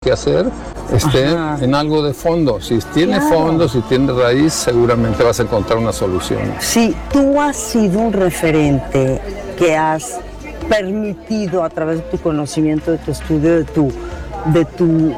que hacer esté en algo de fondo. Si tiene fondo, si tiene raíz, seguramente vas a encontrar una solución. Sí, tú has sido un referente que has permitido a través de tu conocimiento, de tu estudio, de tu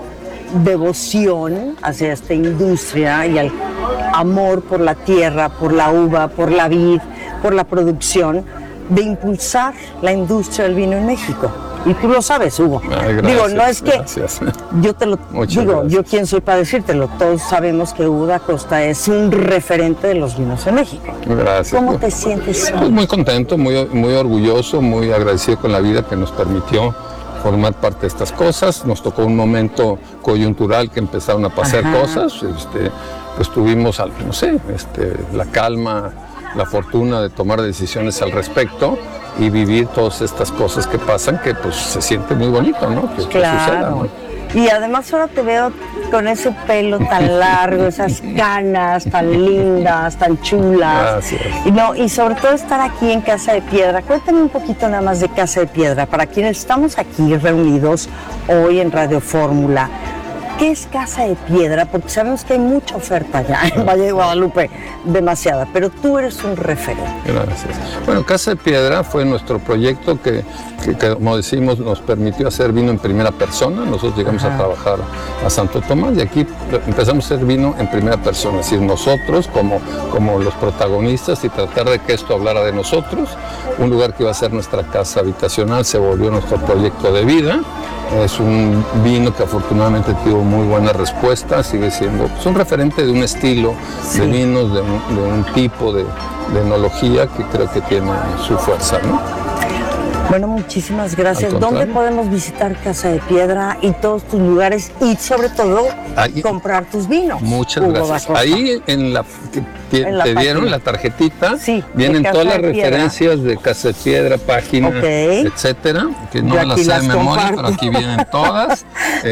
devoción hacia esta industria y al amor por la tierra, por la uva, por la vid, por la producción, de impulsar la industria del vino en México. Y tú lo sabes, Hugo. Gracias, digo, no es que yo te lo Muchas digo, gracias. yo quién soy para decírtelo. Todos sabemos que Hugo da Costa es un referente de los vinos en México. Gracias. ¿Cómo te sientes Pues hoy? muy contento, muy orgulloso, muy agradecido con la vida que nos permitió formar parte de estas cosas. Nos tocó un momento coyuntural que empezaron a pasar cosas. Pues tuvimos, no sé, la calma, la fortuna de tomar decisiones al respecto y vivir todas estas cosas que pasan, que pues se siente muy bonito, ¿no? Que suceda, ¿no? Y además ahora te veo con ese pelo tan largo, esas canas tan lindas, tan chulas. Gracias. Y sobre todo estar aquí en Casa de Piedra. Cuéntame un poquito nada más de Casa de Piedra, para quienes estamos aquí reunidos hoy en Radio Fórmula. ¿Qué es Casa de Piedra? Porque sabemos que hay mucha oferta allá en Valle de Guadalupe, demasiada, pero tú eres un referente. Gracias. Bueno, Casa de Piedra fue nuestro proyecto que, como decimos, nos permitió hacer vino en primera persona. Nosotros llegamos a trabajar a Santo Tomás y aquí empezamos a hacer vino en primera persona, es decir, nosotros como los protagonistas y tratar de que esto hablara de nosotros. Un lugar que iba a ser nuestra casa habitacional se volvió nuestro proyecto de vida. Es un vino que afortunadamente tuvo muy buena respuesta, sigue siendo pues, un referente de un estilo de vinos, de un tipo de enología que creo que tiene su fuerza, ¿no? Bueno, muchísimas gracias. ¿Dónde podemos visitar Casa de Piedra y todos tus lugares y sobre todo comprar tus vinos? Muchas Hugo gracias. da Costa. Ahí en la te dieron la tarjetita, vienen todas las referencias de Casa de Piedra, página, etcétera, que no las sé de memoria, pero aquí vienen todas.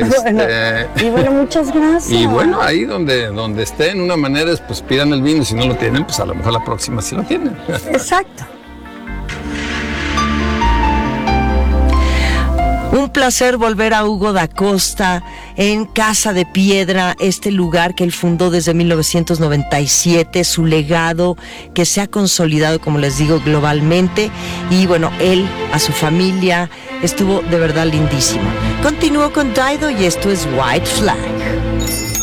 Y bueno, muchas gracias. Y bueno, ahí donde estén, una manera es pues pidan el vino y si no lo tienen, pues a lo mejor la próxima sí lo tienen. Exacto. Un placer volver a Hugo da Costa en Casa de Piedra, este lugar que él fundó desde 1997, su legado que se ha consolidado, como les digo, globalmente. Y bueno, él, a su familia, estuvo de verdad lindísimo. Continúo con Dido y esto es White Flag.